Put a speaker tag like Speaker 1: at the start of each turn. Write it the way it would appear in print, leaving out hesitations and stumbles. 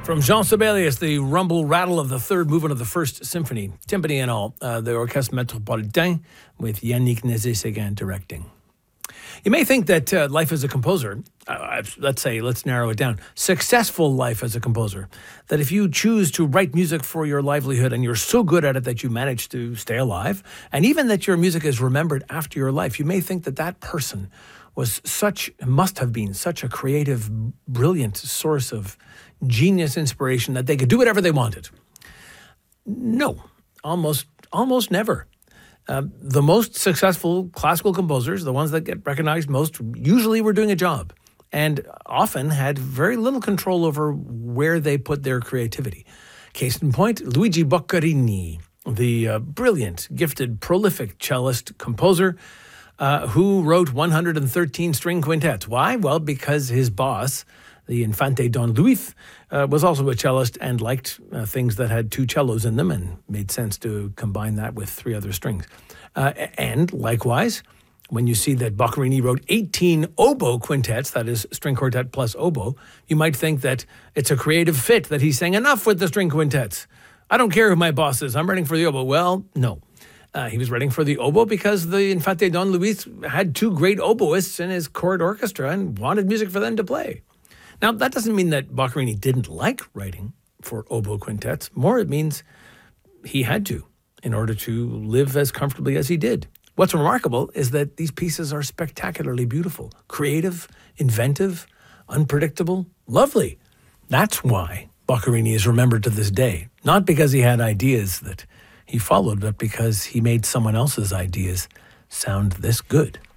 Speaker 1: From Jean Sibelius, the rumble rattle of the third movement of the First Symphony, timpani and all, the Orchestre Métropolitain with Yannick Nézet-Séguin directing. You may think that life as a composer, let's narrow it down, successful life as a composer, that if you choose to write music for your livelihood and you're so good at it that you manage to stay alive, and even that your music is remembered after your life, you may think that that person must have been such a creative, brilliant source of genius inspiration that they could do whatever they wanted. No, almost never. The most successful classical composers, the ones that get recognized most, usually were doing a job and often had very little control over where they put their creativity. Case in point, Luigi Boccherini, the brilliant, gifted, prolific cellist composer who wrote 113 string quintets. Why? Well, because his boss, the Infante Don Luis, was also a cellist and liked things that had two cellos in them and made sense to combine that with three other strings. And likewise, when you see that Boccherini wrote 18 oboe quintets, that is string quartet plus oboe, you might think that it's a creative fit, that he's saying enough with the string quintets. I don't care who my boss is, I'm writing for the oboe. Well, no. He was writing for the oboe because the Infante Don Luis had two great oboists in his court orchestra and wanted music for them to play. Now, that doesn't mean that Boccherini didn't like writing for oboe quintets. More, it means he had to in order to live as comfortably as he did. What's remarkable is that these pieces are spectacularly beautiful, creative, inventive, unpredictable, lovely. That's why Boccherini is remembered to this day, not because he had ideas that he followed, but because he made someone else's ideas sound this good.